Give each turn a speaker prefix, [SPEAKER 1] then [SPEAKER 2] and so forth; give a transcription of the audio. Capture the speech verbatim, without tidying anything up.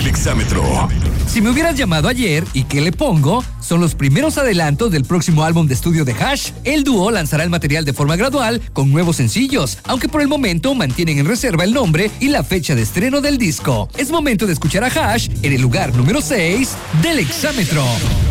[SPEAKER 1] El Exámetro.
[SPEAKER 2] Si me hubieras llamado ayer, ¿y qué le pongo? Son los primeros adelantos del próximo álbum de estudio de Hash. El dúo lanzará el material de forma gradual con nuevos sencillos, aunque por el momento mantienen en reserva el nombre y la fecha de estreno del disco. Es momento de escuchar a Hash en el lugar número seis del Exámetro.